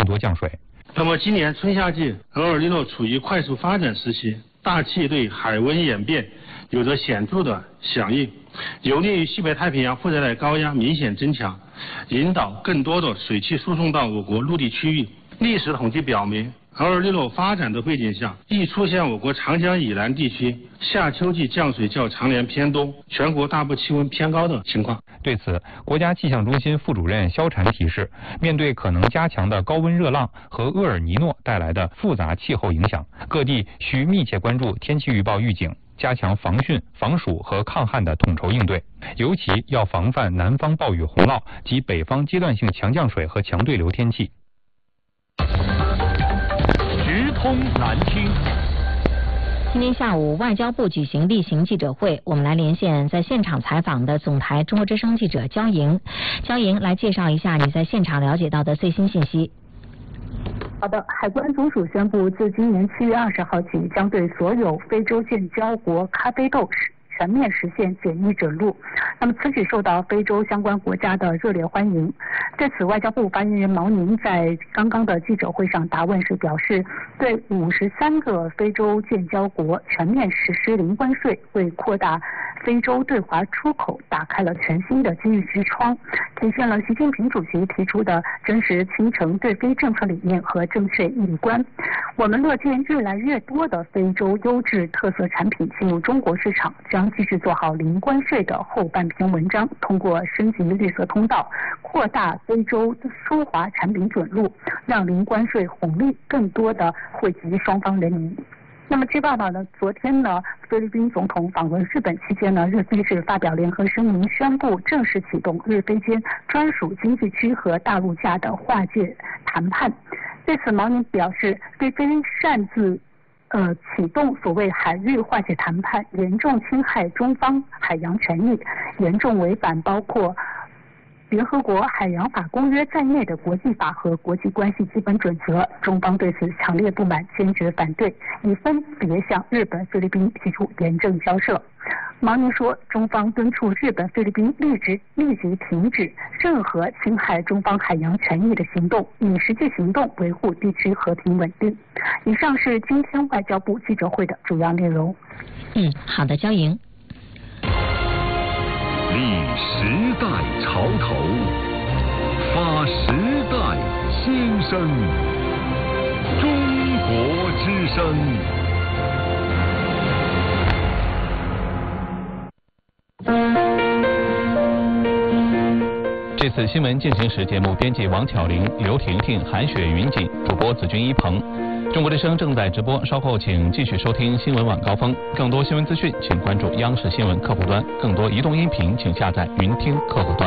多降水。 那么今年春夏季，厄尔尼诺处于快速发展时期，大气对海温演变有着显著的响应，有利于西北太平洋副热带高压明显增强，引导更多的水汽输送到我国陆地区域。历史统计表明，厄尔尼诺发展的背景下，易出现我国长江以南地区夏秋季降水较常年偏多，全国大部气温偏高的情况。 对此，国家气象中心副主任肖禅提示，面对可能加强的高温热浪和厄尔尼诺带来的复杂气候影响，各地需密切关注天气预报预警，加强防汛、防暑和抗旱的统筹应对，尤其要防范南方暴雨洪涝及北方阶段性强降水和强对流天气。 直通南京。 今天下午，外交部举行例行记者会，我们来连线在现场采访的总台中国之声记者焦莹。焦莹，来介绍一下你在现场了解到的最新信息。 好的，海关总署宣布，自今年7月20号起，将对所有非洲建交国咖啡豆全面实现检疫准入。那么此举受到非洲相关国家的热烈欢迎。对此，外交部发言人毛宁在刚刚的记者会上答问时表示，对53个非洲建交国全面实施零关税，为扩大非洲对华出口打开了全新的机遇之窗，体现了习近平主席提出的真实倾城对非政策理念和正确意义观。我们乐见越来越多的非洲优质特色产品进入中国市场，将继续做好零关税的后半篇文章，通过升级绿色通道，扩大非洲输华产品准入，让零关税红利更多的惠及双方人民。那么据报道呢，昨天呢，菲律宾总统访问日本期间呢，日非是发表联合声明，宣布正式启动日非间专属经济区和大陆架的划界谈判。对此，毛宁表示，日非擅自启动所谓海域划界谈判，严重侵害中方海洋权益，严重违反包括联合国海洋法公约在内的国际法和国际关系基本准则，中方对此强烈不满，坚决反对，已分别向日本、菲律宾提出严正交涉。毛宁说，中方敦促日本、菲律宾立即停止任何侵害中方海洋权益的行动，以实际行动维护地区和平稳定。以上是今天外交部记者会的主要内容。 好的，焦莹。 立时代潮头，发时代新声。中国之声。 这次新闻进行时节目编辑王巧玲、刘婷婷、韩雪、云锦，主播子君一鹏。中国之声正在直播，稍后请继续收听新闻晚高峰。更多新闻资讯，请关注央视新闻客户端；更多移动音频，请下载云听客户端。